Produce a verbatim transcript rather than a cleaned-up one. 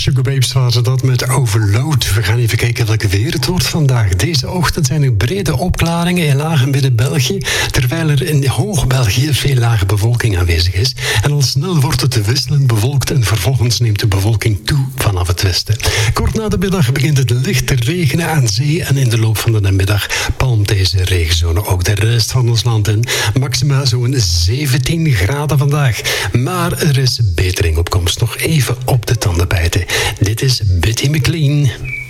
Sugababes waren dat met Overload. We gaan even kijken welke weer het wordt vandaag. Deze ochtend zijn er brede opklaringen in laag en midden België, terwijl er in Hoog-België veel lage bevolking aanwezig is. En al snel wordt het wisselend bewolkt en vervolgens neemt de bewolking toe vanaf het westen. Kort na de middag begint het licht te regenen aan zee en in de loop van de namiddag palmt deze regenzone ook de rest van ons land in. Maxima zo'n zeventien graden vandaag. Maar er is betering op komst. Nog even op de tanden bijten. Dit is Betty McLean.